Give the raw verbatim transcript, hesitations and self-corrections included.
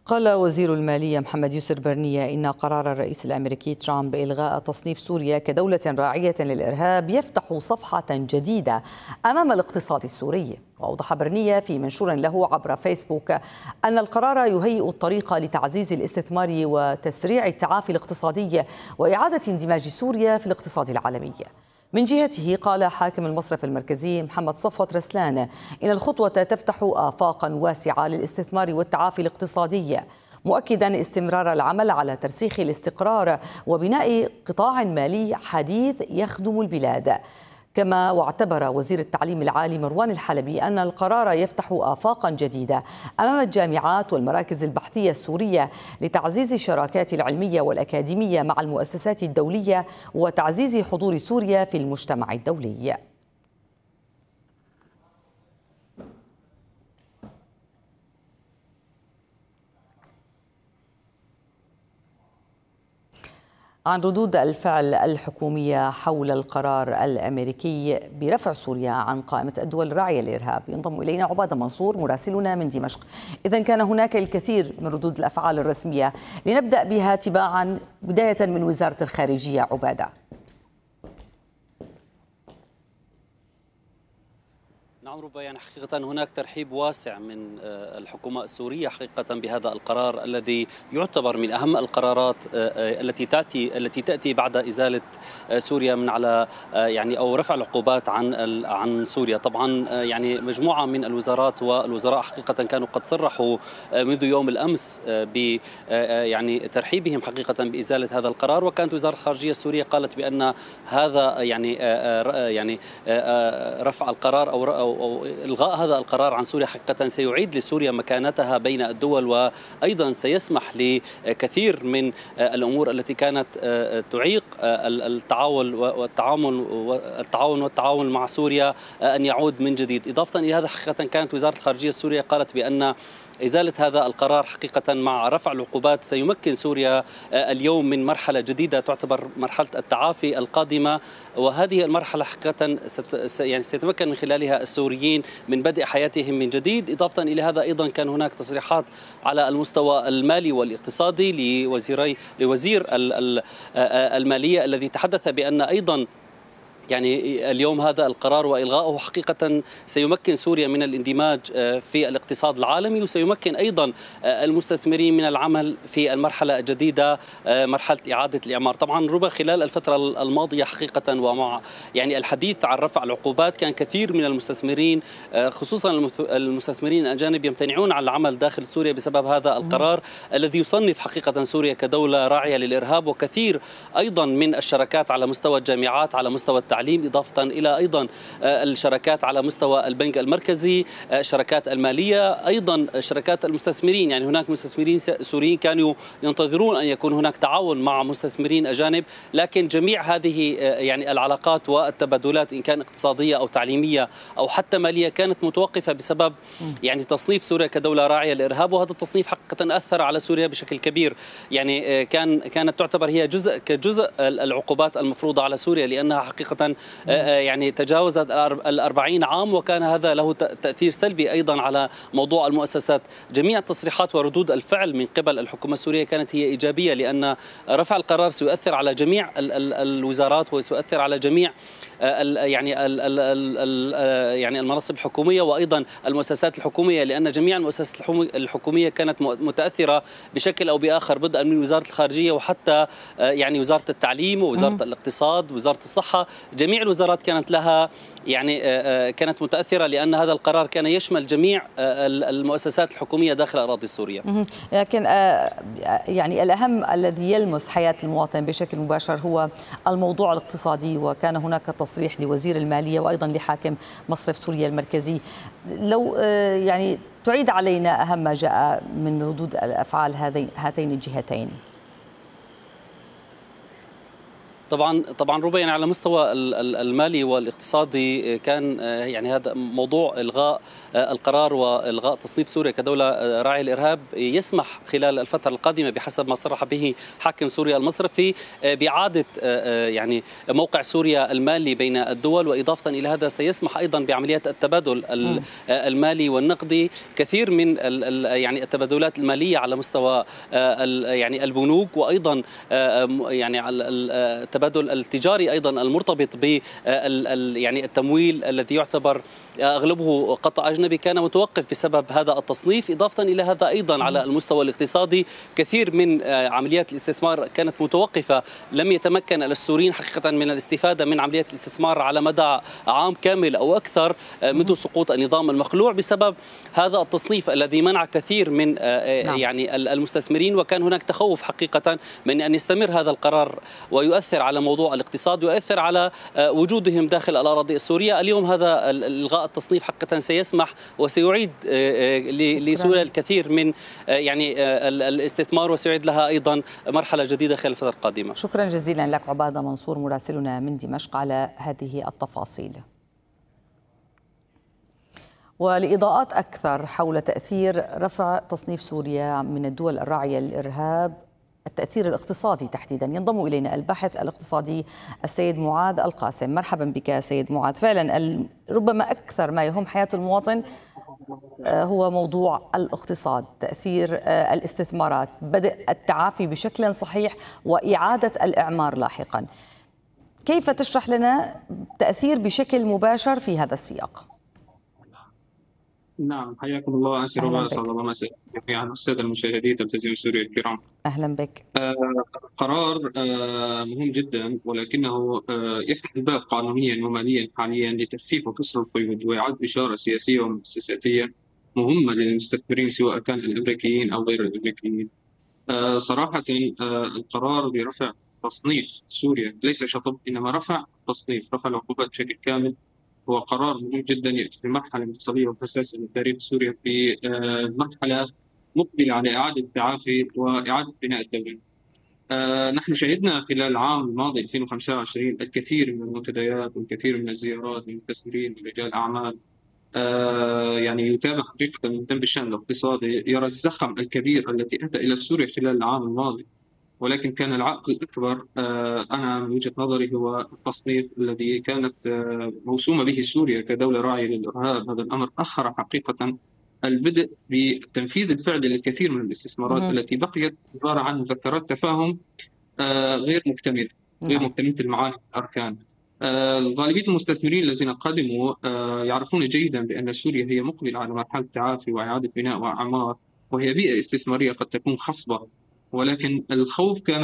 قال وزير المالية محمد يسر برنية إن قرار الرئيس الأمريكي ترامب بإلغاء تصنيف سوريا كدولة راعية للإرهاب يفتح صفحة جديدة أمام الاقتصاد السوري. وأوضح برنية في منشور له عبر فيسبوك أن القرار يهيئ الطريق لتعزيز الاستثمار وتسريع التعافي الاقتصادي وإعادة اندماج سوريا في الاقتصاد العالمي. من جهته قال حاكم المصرف المركزي محمد صفوت رسلان إن الخطوة تفتح آفاقا واسعة للاستثمار والتعافي الاقتصادي، مؤكدا استمرار العمل على ترسيخ الاستقرار وبناء قطاع مالي حديث يخدم البلاد. كما واعتبر وزير التعليم العالي مروان الحلبي أن القرار يفتح آفاقا جديدة أمام الجامعات والمراكز البحثية السورية لتعزيز الشراكات العلمية والأكاديمية مع المؤسسات الدولية وتعزيز حضور سوريا في المجتمع الدولي. عن ردود الفعل الحكومية حول القرار الأمريكي برفع سوريا عن قائمة الدول الراعية للإرهاب ينضم إلينا عبادة منصور مراسلنا من دمشق. إذا كان هناك الكثير من ردود الأفعال الرسمية، لنبدأ بها تباعا بداية من وزارة الخارجية. عبادة. نعم ربا، يعني حقيقة هناك ترحيب واسع من الحكومة السورية حقيقة بهذا القرار الذي يعتبر من أهم القرارات التي تأتي التي تأتي بعد إزالة سوريا من على يعني أو رفع العقوبات عن عن سوريا. طبعا يعني مجموعة من الوزارات والوزراء حقيقة كانوا قد صرحوا منذ يوم الأمس ب يعني ترحيبهم حقيقة بإزالة هذا القرار، وكانت وزارة الخارجية السورية قالت بأن هذا يعني يعني رفع القرار أو أو إلغاء هذا القرار عن سوريا حقيقة سيعيد لسوريا مكانتها بين الدول، وأيضا سيسمح لكثير من الأمور التي كانت تعيق التعاون والتعامل والتعاون والتعاون مع سوريا أن يعود من جديد. إضافة إلى هذا حقيقة كانت وزارة الخارجية السورية قالت بأن إزالة هذا القرار حقيقة مع رفع العقوبات سيمكن سوريا اليوم من مرحلة جديدة تعتبر مرحلة التعافي القادمة، وهذه المرحلة حقيقة يعني سيتمكن من خلالها السوريين من بدء حياتهم من جديد. إضافة إلى هذا أيضا كان هناك تصريحات على المستوى المالي والاقتصادي لوزيري لوزير المالية الذي تحدث بأن أيضا يعني اليوم هذا القرار وإلغائه حقيقة سيمكن سوريا من الاندماج في الاقتصاد العالمي، وسيمكن أيضا المستثمرين من العمل في المرحلة الجديدة مرحلة إعادة الإعمار. طبعا ربما خلال الفترة الماضية حقيقة ومع يعني الحديث عن رفع العقوبات كان كثير من المستثمرين خصوصا المستثمرين الأجانب يمتنعون عن العمل داخل سوريا بسبب هذا القرار الذي يصنف حقيقة سوريا كدولة راعية للإرهاب، وكثير أيضا من الشراكات على مستوى الجامعات على مستوى التعليم، إضافة إلى أيضا الشراكات على مستوى البنك المركزي، الشراكات المالية، أيضا شراكات المستثمرين. يعني هناك مستثمرين سوريين كانوا ينتظرون أن يكون هناك تعاون مع مستثمرين أجانب، لكن جميع هذه يعني العلاقات والتبادلات إن كان اقتصادية أو تعليمية أو حتى مالية كانت متوقفة بسبب يعني تصنيف سوريا كدولة راعية للإرهاب، وهذا التصنيف حقيقة أثر على سوريا بشكل كبير. يعني كان كانت تعتبر هي جزء كجزء العقوبات المفروضة على سوريا، لأنها حقيقة يعني تجاوزت الأربعين عام، وكان هذا له تأثير سلبي أيضا على موضوع المؤسسات. جميع التصريحات وردود الفعل من قبل الحكومة السورية كانت هي إيجابية، لأن رفع القرار سيؤثر على جميع الوزارات وسيؤثر على جميع يعني ال ال ال يعني المناصب الحكومية وأيضا المؤسسات الحكومية، لأن جميع المؤسسات الحكومية كانت متأثرة بشكل أو بآخر، بدءا من وزارة الخارجية وحتى يعني وزارة التعليم ووزارة الاقتصاد ووزارة الصحة. جميع الوزارات كانت لها يعني كانت متأثرة، لأن هذا القرار كان يشمل جميع المؤسسات الحكومية داخل الأراضي السورية. لكن يعني الأهم الذي يلمس حياة المواطن بشكل مباشر هو الموضوع الاقتصادي، وكان هناك تصريح لوزير المالية وأيضا لحاكم مصرف سوريا المركزي. لو يعني تعيد علينا أهم ما جاء من ردود الأفعال هاتين الجهتين. طبعا طبعا ربما يعني على مستوى المالي والاقتصادي كان يعني هذا موضوع الغاء القرار والغاء تصنيف سوريا كدوله راعيه للارهاب يسمح خلال الفتره القادمه بحسب ما صرح به حاكم سوريا المصرفي باعاده يعني موقع سوريا المالي بين الدول، واضافه الى هذا سيسمح ايضا بعمليات التبادل المالي والنقدي. كثير من يعني التبادلات الماليه على مستوى يعني البنوك، وايضا يعني على التبادل التجاري ايضا المرتبط ب يعني التمويل الذي يعتبر اغلبه قطع اجنبي كان متوقف بسبب هذا التصنيف. اضافه الى هذا ايضا على المستوى الاقتصادي كثير من عمليات الاستثمار كانت متوقفه، لم يتمكن السوريين حقيقه من الاستفاده من عمليات الاستثمار على مدى عام كامل او اكثر منذ سقوط النظام المخلوع بسبب هذا التصنيف الذي منع كثير من يعني المستثمرين، وكان هناك تخوف حقيقه من ان يستمر هذا القرار ويؤثر على موضوع الاقتصاد ويؤثر على وجودهم داخل الاراضي السوريه. اليوم هذا الغاء التصنيف حقيقه سيسمح وسيعيد لسوريا الكثير من يعني الاستثمار، وسيعيد لها ايضا مرحله جديده خلال الفتره القادمه. شكرا جزيلا لك عباده منصور مراسلنا من دمشق على هذه التفاصيل. ولإضاءات أكثر حول تأثير رفع تصنيف سوريا من الدول الراعية للإرهاب، التأثير الاقتصادي تحديدا، ينضم إلينا الباحث الاقتصادي السيد معاذ القاسم. مرحبا بك سيد معاذ. فعلا ربما أكثر ما يهم حياة المواطن هو موضوع الاقتصاد، تأثير الاستثمارات، بدء التعافي بشكل صحيح وإعادة الإعمار لاحقا. كيف تشرح لنا تأثير بشكل مباشر في هذا السياق؟ نعم، حياكم الله. أسر وأسعد الله مساء جميعا السادة المشاهدين تلفزيون سوريا الكرام. أهلا بك. آه قرار آه مهم جدا، ولكنه آه يفتح الباب قانونيا وماليا حاليا لتخفيف وكسر القيود وإعادة بشارة سياسية ومؤسساتية مهمة للمستثمرين سواء كان الأمريكيين أو غير الأمريكيين. آه صراحة آه القرار برفع تصنيف سوريا ليس شطب، إنما رفع تصنيف، رفع العقوبات بشكل كامل، هو قرار مهم جدا يأتي في مرحلة مفصلية وحساسة من تاريخ سوريا، في مرحلة مقبلة على إعادة التعافي وإعادة بناء الدولة. نحن شهدنا خلال العام الماضي ألفين وخمسة وعشرين الكثير من المنتديات والكثير من الزيارات للمستثمرين ورجال أعمال يعني يتابع حقيقة مهتم بالشأن الاقتصادي، يرى الزخم الكبير التي أتى إلى سوريا خلال العام الماضي. ولكن كان العائق الأكبر أنا من وجهة نظري هو التصنيف الذي كانت موسومة به سوريا كدولة راعية للإرهاب. هذا الأمر أخر حقيقة البدء بالتنفيذ الفعلي للكثير من الاستثمارات التي بقيت عبارة عن مذكرات تفاهم غير مكتملة، غير مكتملة المعاني والأركان. غالبية المستثمرين الذين قدموا يعرفون جيدا بأن سوريا هي مقبلة على مرحلة تعافي وإعادة بناء وإعمار، وهي بيئة استثمارية قد تكون خصبة، ولكن الخوف كان